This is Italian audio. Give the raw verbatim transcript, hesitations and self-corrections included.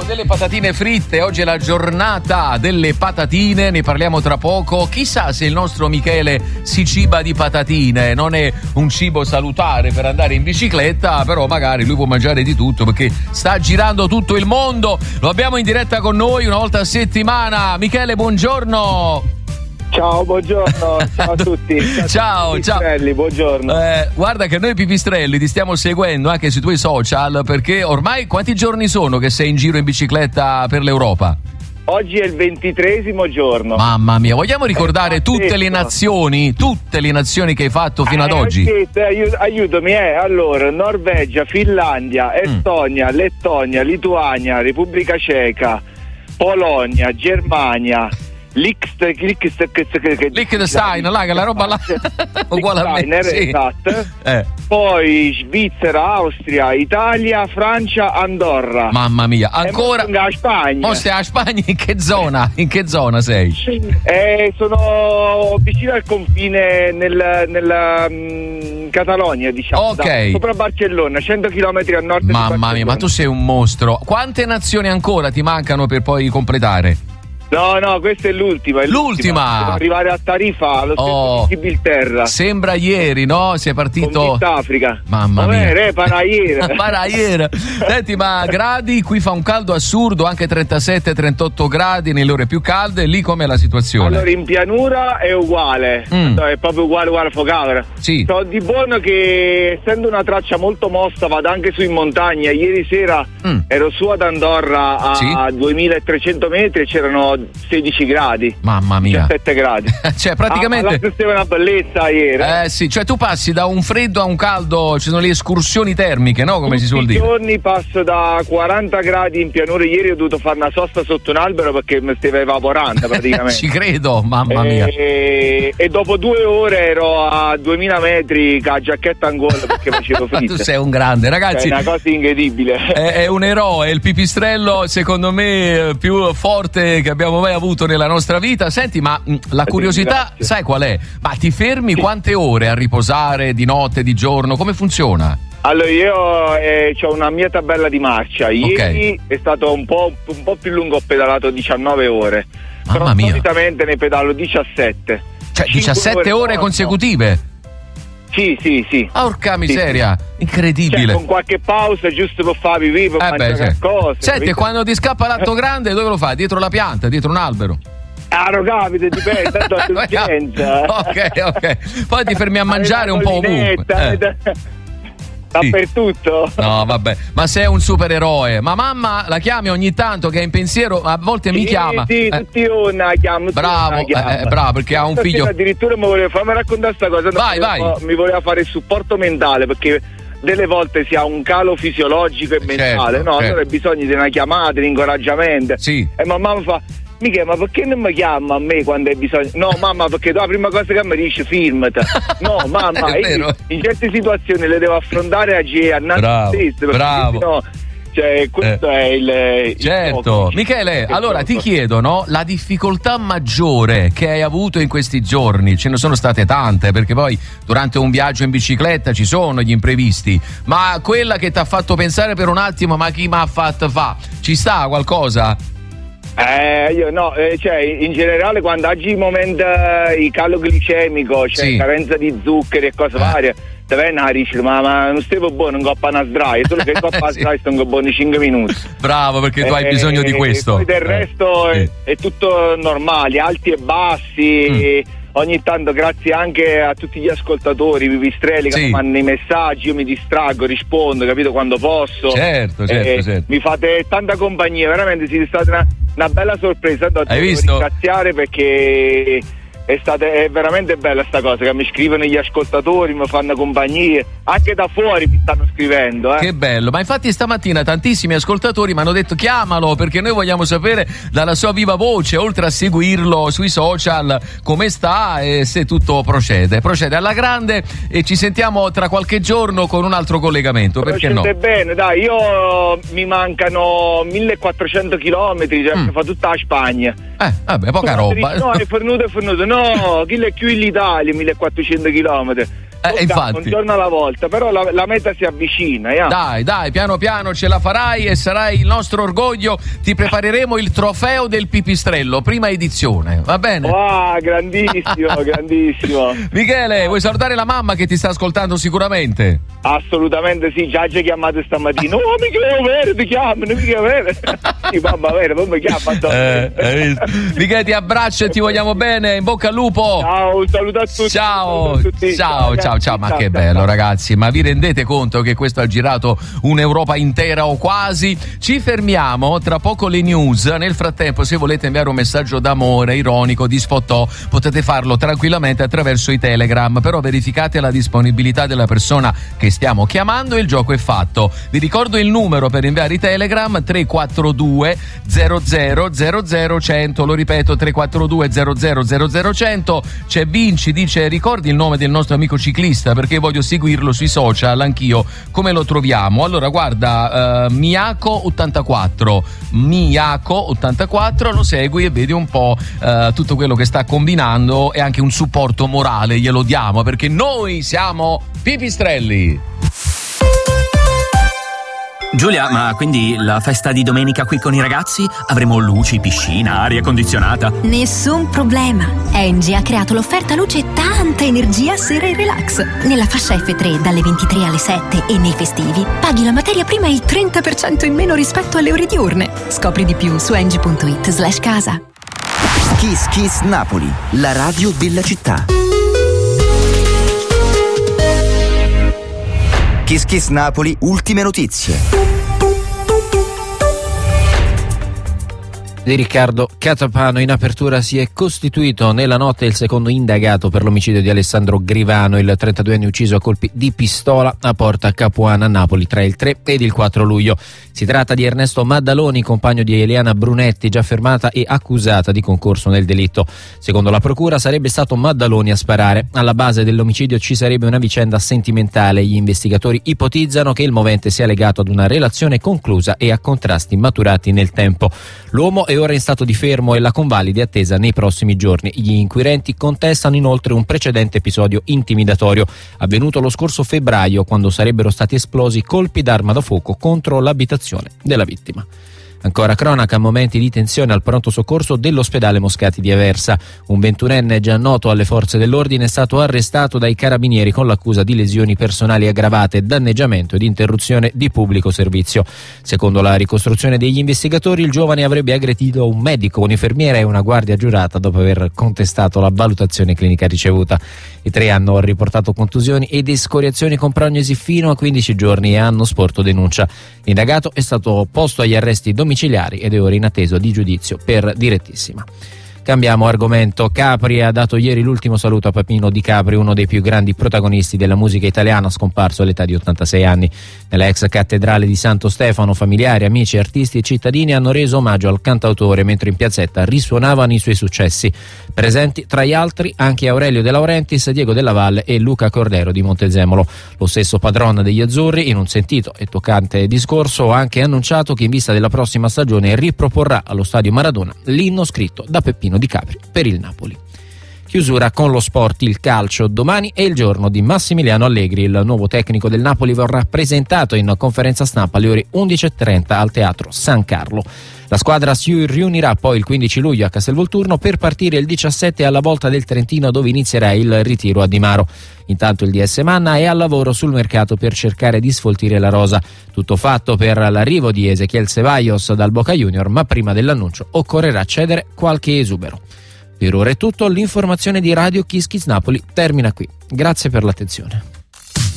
delle patatine fritte. Oggi è la giornata delle patatine, ne parliamo tra poco. Chissà se il nostro Michele si ciba di patatine. Non è un cibo salutare per andare in bicicletta, però magari lui può mangiare di tutto perché sta girando tutto il mondo. Lo abbiamo in diretta con noi una volta a settimana. Michele, buongiorno. Ciao, buongiorno, ciao a tutti. Ciao, ciao. Pipistrelli, buongiorno. Eh, guarda che noi Pipistrelli ti stiamo seguendo anche sui tuoi social, perché ormai quanti giorni sono che sei in giro in bicicletta per l'Europa? Oggi è il ventitresimo giorno. Mamma mia, vogliamo ricordare tutte le nazioni, tutte le nazioni che hai fatto fino eh, ad oggi? Sì, aiut- aiutami, eh. Allora, Norvegia, Finlandia, Estonia, mm. Lettonia, Lituania, Repubblica Ceca, Polonia, Germania, Liechtenstein, là, che la roba là uguale a me, sì. Esatto. eh. Poi Svizzera, Austria, Italia, Francia, Andorra. Mamma mia, ancora a Spagna. Mo stai a Spagna, in che zona? In che zona sei? Eh, sono vicino al confine nel, nella um, Catalogna, diciamo. Ok. Da, sopra Barcellona, cento chilometri a nord. Mamma mia, ma tu sei un mostro. Quante nazioni ancora ti mancano per poi completare? No, no, questa è l'ultima. È l'ultima. l'ultima. Devo arrivare a Tarifa, allo stesso oh, di Gibilterra. Sembra ieri, no? Sei partito. Con Africa. Mamma Vabbè, mia. Re, panaiera. Panaiera. Senti, ma gradi? Qui fa un caldo assurdo, anche trentasette trentotto gradi nelle ore più calde. Lì com'è la situazione? Allora, in pianura è uguale. Mm. È proprio uguale, uguale a Focavera. Sì. So di buono che, essendo una traccia molto mossa, vado anche su in montagna. Ieri sera mm. ero su ad Andorra a sì. duemilatrecento metri e c'erano sedici gradi. Mamma mia. diciassette gradi. Cioè praticamente ah, è una bellezza ieri. Eh sì, cioè tu passi da un freddo a un caldo, ci sono le escursioni termiche, no? Come Tutti si suol dire. Tutti i giorni passo da quaranta gradi in pianura. Ieri ho dovuto fare una sosta sotto un albero perché mi stava evaporando praticamente. Ci credo, mamma mia. E, e dopo due ore ero a duemila metri con la giacchetta in gola perché facevo fritto. Tu sei un grande, ragazzi. È una cosa incredibile. È, è un eroe, il pipistrello secondo me più forte che abbiamo mai avuto nella nostra vita. Senti, ma la curiosità, grazie. Sai qual è? Ma ti fermi sì. quante ore a riposare di notte, di giorno? Come funziona? Allora io eh, ho una mia tabella di marcia. Ieri okay. è stato un po', un po' più lungo, ho pedalato diciannove ore. Mamma però mia. solitamente ne pedalo diciassette. Cioè diciassette ore, ore consecutive? Sì, sì, sì. Porca miseria, sì. Incredibile. Cioè, con qualche pausa giusto per fare pipì, per eh mangiare beh, qualcosa. Senti, capito? Quando ti scappa l'atto grande, dove lo fai? Dietro la pianta, dietro un albero? Ah, no, capita, dipende, tanto l'urgenza. Ok, ok. Poi ti fermi a mangiare un po' ovunque. Eh. Dappertutto. No, vabbè, ma sei un supereroe. Ma mamma la chiami ogni tanto che è in pensiero, a volte sì, mi chiama. Sì, eh. tutti una chiamo. Bravo, una chiama. Eh, bravo, perché ha un figlio. Addirittura mi voleva farmi raccontare questa cosa. Vai, no, vai. Mi voleva fare il supporto mentale perché delle volte si ha un calo fisiologico e mentale, certo, no? certo. Allora hai bisogno di una chiamata, di incoraggiamento. Sì. E mamma mi fa: Michele, ma perché non mi chiama a me quando hai bisogno? No, mamma, perché tu la prima cosa che mi dici filmati. No, mamma, io, in certe situazioni le devo affrontare a G a bravo, stesso, bravo. No, cioè, questo eh. è il, il certo. poco. Michele, allora ti chiedo, no, la difficoltà maggiore che hai avuto in questi giorni, ce ne sono state tante, perché poi durante un viaggio in bicicletta ci sono gli imprevisti, ma quella che ti ha fatto pensare per un attimo, ma chi mi ha fatto fa? Ci sta qualcosa? Eh, io no, eh, cioè in generale quando oggi il momento eh, il calo glicemico, cioè sì. carenza di zuccheri e cose eh. varie, te viene a dire ma, ma non stavo buono, non coppa una sdraia, solo che coppa sì. sdraia sto buono cinque minuti. Bravo, perché tu eh, hai bisogno di questo. Poi del resto eh. è, è tutto normale, alti e bassi. Mm. E ogni tanto grazie anche a tutti gli ascoltatori, pipistrelli che sì. mi mandano i messaggi, io mi distraggo, rispondo, capito, quando posso. Certo, certo, eh, certo. Mi fate tanta compagnia, veramente siete stata una, una bella sorpresa. Hai visto? Ringraziare perché è stata è veramente bella sta cosa, che mi scrivono gli ascoltatori, mi fanno compagnie, anche da fuori mi stanno scrivendo, eh. Che bello, ma infatti stamattina tantissimi ascoltatori mi hanno detto chiamalo perché noi vogliamo sapere dalla sua viva voce, oltre a seguirlo sui social, come sta e se tutto procede. Procede alla grande e ci sentiamo tra qualche giorno con un altro collegamento, perché no? Procede bene, dai, io mi mancano millequattrocento chilometri, cioè mm. fa tutta la Spagna. Eh, vabbè, poca roba. No, è fornuto, è fornuto. No, chi è più in Italia, millequattrocento chilometri. Eh, infatti. Un giorno alla volta, però la, la meta si avvicina. Yeah. Dai, dai, piano piano ce la farai e sarai il nostro orgoglio. Ti prepareremo il trofeo del pipistrello, prima edizione, va bene? Wow, grandissimo, grandissimo. Michele, vuoi salutare la mamma che ti sta ascoltando sicuramente? Assolutamente sì, già ci ha chiamato stamattina. Oh, Michele, vero, ti chiamano, Michele, vero. Sì, mamma, vero, non mi chiama. Eh, eh, Michele, ti abbraccio e ti vogliamo bene, in bocca al lupo. Ciao, un saluto a tutti. Ciao, a tutti. ciao, ciao, ciao, ma che bello ragazzi, ma vi rendete conto che questo ha girato un'Europa intera o quasi? Ci fermiamo, tra poco le news. Nel frattempo, se volete inviare un messaggio d'amore, ironico, di sfottò, potete farlo tranquillamente attraverso i Telegram, però verificate la disponibilità della persona che stiamo chiamando e il gioco è fatto. Vi ricordo il numero per inviare i Telegram: tre quattro due zero zero zero zero cento, lo ripeto, tre quattro due zero zero zero zero cento. C'è Vinci, dice: ricordi il nome del nostro amico ciclista perché voglio seguirlo sui social anch'io, come lo troviamo? Allora guarda, uh, Miyako ottantaquattro Miyako ottantaquattro, lo segui e vedi un po' uh, tutto quello che sta combinando e anche un supporto morale glielo diamo perché noi siamo Pipistrelli. Giulia, ma quindi la festa di domenica qui con i ragazzi? Avremo luci, piscina, aria condizionata? Nessun problema. Engie ha creato l'offerta luce tanta energia sera e relax. Nella fascia F tre dalle ventitré alle sette e nei festivi paghi la materia prima il trenta per cento in meno rispetto alle ore diurne. Scopri di più su engie punto it slash casa. Kiss Kiss Napoli, la radio della città. Kiss Kiss Napoli, ultime notizie. Di Riccardo Catapano. In apertura si è costituito nella notte il secondo indagato per l'omicidio di Alessandro Grivano, il trentaduenne ucciso a colpi di pistola a Porta Capuana a Napoli tra il tre ed il quattro luglio. Si tratta di Ernesto Maddaloni, compagno di Eliana Brunetti, già fermata e accusata di concorso nel delitto. Secondo la procura sarebbe stato Maddaloni a sparare. Alla base dell'omicidio ci sarebbe una vicenda sentimentale. Gli investigatori ipotizzano che il movente sia legato ad una relazione conclusa e a contrasti maturati nel tempo. L'uomo è ora in stato di fermo e la convalida è attesa nei prossimi giorni. Gli inquirenti contestano inoltre un precedente episodio intimidatorio avvenuto lo scorso febbraio, quando sarebbero stati esplosi colpi d'arma da fuoco contro l'abitazione della vittima. Ancora cronaca, momenti di tensione al pronto soccorso dell'ospedale Moscati di Aversa. Un ventunenne già noto alle forze dell'ordine è stato arrestato dai carabinieri con l'accusa di lesioni personali aggravate, danneggiamento ed interruzione di pubblico servizio. Secondo la ricostruzione degli investigatori, il giovane avrebbe aggredito un medico, un'infermiera e una guardia giurata dopo aver contestato la valutazione clinica ricevuta. I tre hanno riportato contusioni ed escoriazioni con prognosi fino a quindici giorni e hanno sporto denuncia. L'indagato è stato posto agli arresti domiciliari ed è ora in attesa di giudizio per direttissima. Cambiamo argomento. Capri ha dato ieri l'ultimo saluto a Peppino Di Capri, uno dei più grandi protagonisti della musica italiana, scomparso all'età di ottantasei anni. Nella ex cattedrale di Santo Stefano, familiari, amici, artisti e cittadini hanno reso omaggio al cantautore, mentre in piazzetta risuonavano i suoi successi. Presenti tra gli altri anche Aurelio De Laurentiis, Diego Della Valle e Luca Cordero di Montezemolo. Lo stesso padrone degli azzurri, in un sentito e toccante discorso, ha anche annunciato che in vista della prossima stagione riproporrà allo stadio Maradona l'inno scritto da Peppino Di Capri per il Napoli. Chiusura con lo sport, il calcio. Domani è il giorno di Massimiliano Allegri. Il nuovo tecnico del Napoli verrà presentato in conferenza stampa alle ore undici e trenta al Teatro San Carlo. La squadra si riunirà poi il quindici luglio a Castelvolturno per partire il diciassette alla Volta del Trentino, dove inizierà il ritiro a Di Maro. Intanto il D S Manna è al lavoro sul mercato per cercare di sfoltire la rosa. Tutto fatto per l'arrivo di Ezequiel Ceballos dal Boca Junior, ma prima dell'annuncio occorrerà cedere qualche esubero. Per ora è tutto, l'informazione di Radio Kiss Kiss Napoli termina qui. Grazie per l'attenzione.